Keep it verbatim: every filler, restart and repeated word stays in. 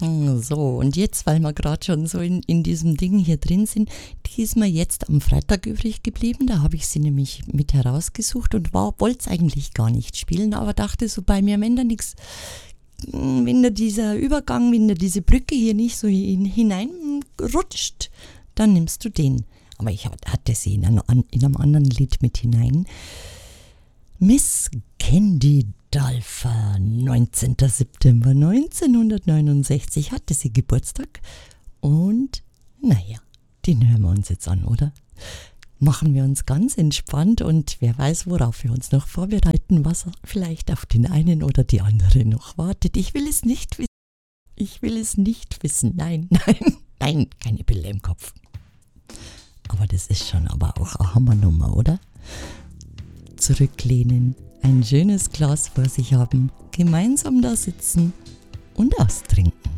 So, und jetzt, weil wir gerade schon so in, in diesem Ding hier drin sind, die ist mir jetzt am Freitag übrig geblieben. Da habe ich sie nämlich mit herausgesucht und wollte es eigentlich gar nicht spielen, aber dachte so bei mir, wenn da nichts, wenn da dieser Übergang, wenn da diese Brücke hier nicht so hin, hineinrutscht, dann nimmst du den. Aber ich hatte sie in einem, in einem anderen Lied mit hinein. Miss Candy Dulfer, neunzehnten September neunzehnhundertneunundsechzig hatte sie Geburtstag und naja, den hören wir uns jetzt an, oder? Machen wir uns ganz entspannt und wer weiß, worauf wir uns noch vorbereiten, was vielleicht auf den einen oder die andere noch wartet. Ich will es nicht wissen. Ich will es nicht wissen. Nein, nein, nein, keine Pille im Kopf. Aber das ist schon aber auch eine Hammernummer, oder? Zurücklehnen, ein schönes Glas vor sich haben, gemeinsam da sitzen und austrinken.